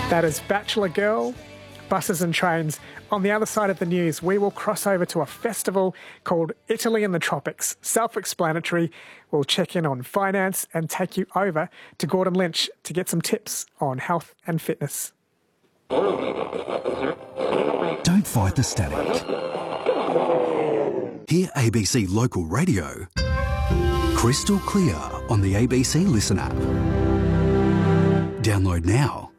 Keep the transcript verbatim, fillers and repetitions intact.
That is Bachelor Girl, Buses and Trains. On the other side of the news, we will cross over to a festival called Italy in the Tropics. Self-explanatory. We'll check in on finance and take you over to Gordon Lynch to get some tips on health and fitness. Don't fight the static. Hear A B C Local Radio crystal clear on the A B C Listen app. Download now.